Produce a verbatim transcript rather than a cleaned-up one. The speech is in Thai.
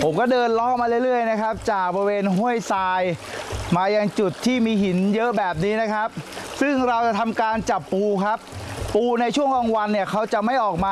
ผมก็เดินเลาะมาเรื่อยๆนะครับจากบริเวณห้วยทรายมายังจุดที่มีหินเยอะแบบนี้นะครับซึ่งเราจะทำการจับปูครับปูในช่วงกลางวันเนี่ยเขาจะไม่ออกมา